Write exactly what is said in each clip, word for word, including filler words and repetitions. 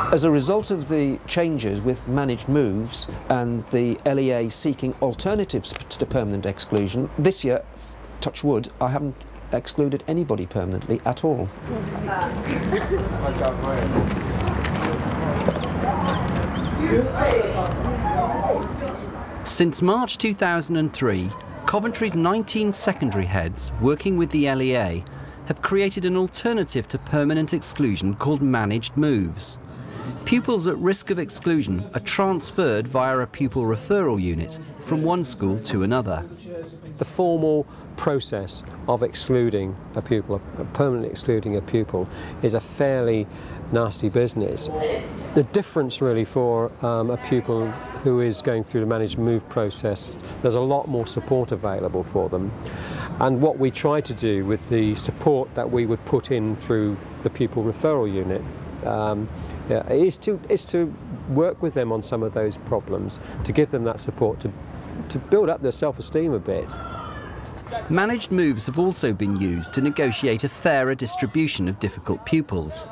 As a result of the changes with managed moves and the L E A seeking alternatives to permanent exclusion, this year, touch wood, I haven't excluded anybody permanently at all. Since March two thousand three, Coventry's nineteen secondary heads, working with the L E A, have created an alternative to permanent exclusion called managed moves. Pupils at risk of exclusion are transferred via a pupil referral unit from one school to another. The formal process of excluding a pupil, permanently excluding a pupil, is a fairly nasty business. The difference really for um, a pupil who is going through the managed move process, there's a lot more support available for them. And what we try to do with the support that we would put in through the pupil referral unit um, yeah, is to is to work with them on some of those problems, to give them that support, to to build up their self-esteem a bit. Managed moves have also been used to negotiate a fairer distribution of difficult pupils.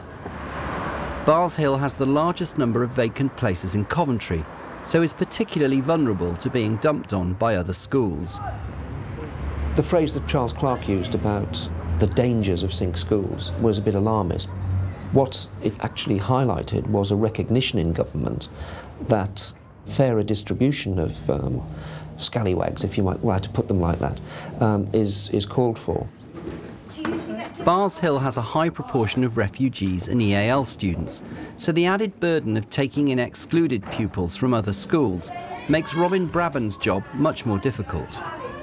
Bars Hill has the largest number of vacant places in Coventry, so is particularly vulnerable to being dumped on by other schools. The phrase that Charles Clarke used about the dangers of sync schools was a bit alarmist. What it actually highlighted was a recognition in government that fairer distribution of um, scallywags, if you might like to put them like that, um, is, is called for. Bars Hill has a high proportion of refugees and E A L students, so the added burden of taking in excluded pupils from other schools makes Robin Brabham's job much more difficult.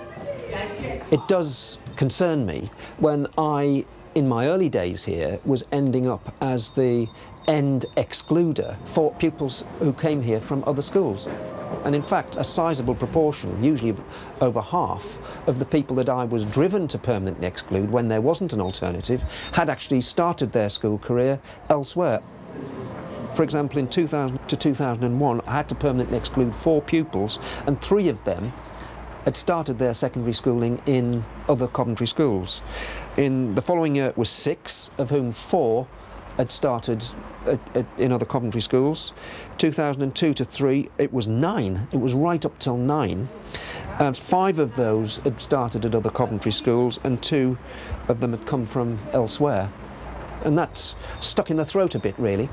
It does concern me when I, in my early days here, was ending up as the end excluder for pupils who came here from other schools. And in fact, a sizable proportion, usually over half, of the people that I was driven to permanently exclude when there wasn't an alternative had actually started their school career elsewhere. For example, in two thousand to two thousand one, I had to permanently exclude four pupils, and three of them had started their secondary schooling in other Coventry schools. In the following year it was six, of whom four had started at, at, in other Coventry schools. two thousand two to three, it was nine. It was right up till nine. And five of those had started at other Coventry schools, and two of them had come from elsewhere. And that's stuck in the throat a bit, really.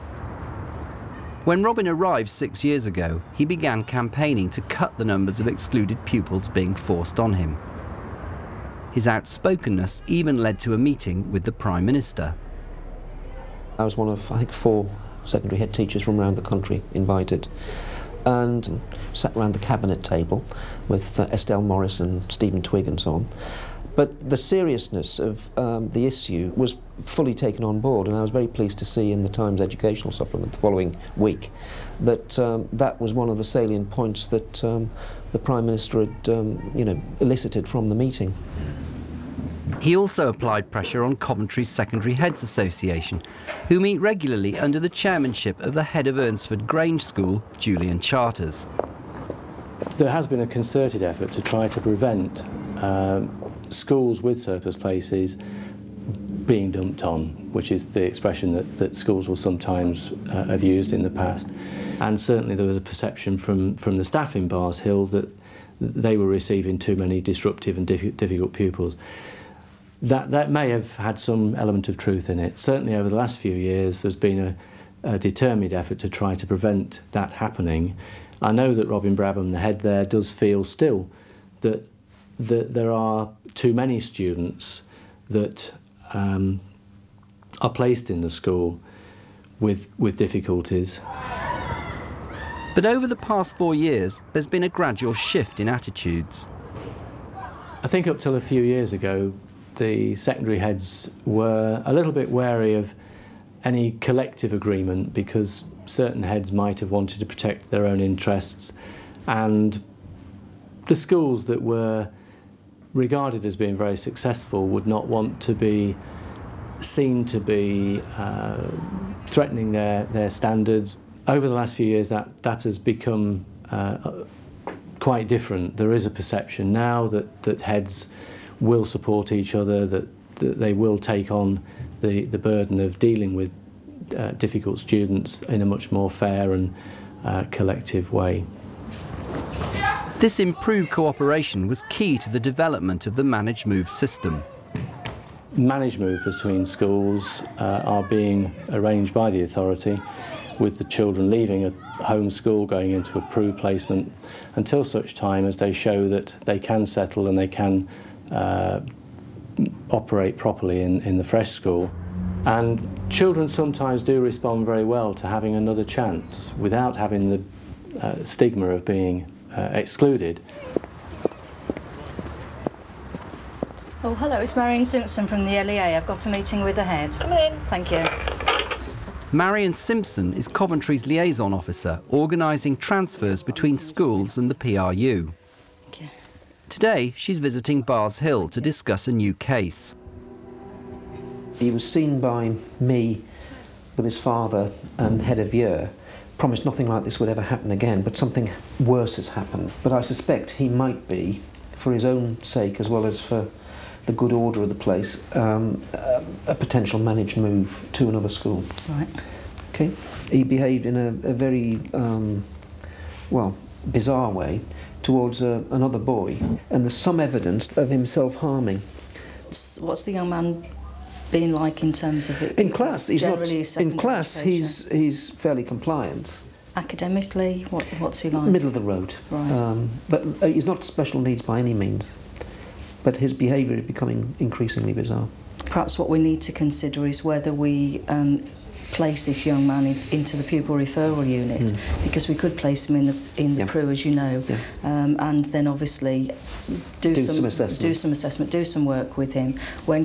When Robin arrived six years ago, he began campaigning to cut the numbers of excluded pupils being forced on him. His outspokenness even led to a meeting with the Prime Minister. I was one of, I think, four secondary head teachers from around the country invited, and sat around the cabinet table with uh, Estelle Morris and Stephen Twigg and so on. But the seriousness of um, the issue was fully taken on board, and I was very pleased to see in the Times Educational Supplement the following week that um, that was one of the salient points that um, the Prime Minister had um, you know, elicited from the meeting. He also applied pressure on Coventry's Secondary Heads Association, who meet regularly under the chairmanship of the head of Ernsford Grange School, Julian Charters. There has been a concerted effort to try to prevent um, schools with surplus places being dumped on, which is the expression that, that schools will sometimes uh, have used in the past. And certainly there was a perception from, from the staff in Bars Hill that they were receiving too many disruptive and diff difficult pupils. That, that may have had some element of truth in it. Certainly over the last few years there's been a, a determined effort to try to prevent that happening. I know that Robin Brabham, the head there, does feel still that, that there are too many students that um, are placed in the school with, with difficulties. But over the past four years, there's been a gradual shift in attitudes. I think up till a few years ago, the secondary heads were a little bit wary of any collective agreement because certain heads might have wanted to protect their own interests, and the schools that were regarded as being very successful would not want to be seen to be uh, threatening their, their standards. Over the last few years that, that has become uh, quite different. There is a perception now that, that heads will support each other, that, that they will take on the, the burden of dealing with uh, difficult students in a much more fair and uh, collective way. This improved cooperation was key to the development of the Managed Move system. Managed move between schools uh, are being arranged by the authority, with the children leaving a home school, going into approved placement, until such time as they show that they can settle and they can uh, operate properly in, in the fresh school. And children sometimes do respond very well to having another chance without having the uh, stigma of being uh, excluded. Oh, hello, it's Marion Simpson from the L E A. I've got a meeting with the head. Come in. Thank you. Marion Simpson is Coventry's liaison officer, organising transfers between schools and the P R U. Thank you. Today, she's visiting Bars Hill to discuss a new case. He was seen by me with his father and head of year, promised nothing like this would ever happen again, but something worse has happened. But I suspect he might be, for his own sake as well as for the good order of the place, um, a, a potential managed move to another school. Right. Okay. He behaved in a, a very, um, well, bizarre way towards a, another boy, and there's some evidence of him self-harming. What's the young man been like in terms of it? In class, he's not. Generally his In class, education? he's he's fairly compliant. Academically, what what's he like? Middle of the road. Right. Um, but uh, he's not special needs by any means. But his behaviour is becoming increasingly bizarre. Perhaps what we need to consider is whether we um, place this young man in, into the pupil referral unit, mm. because we could place him in the in the yeah. P R U, as you know, yeah. um, and then obviously do, do some, some assessment, do some assessment, do some work with him when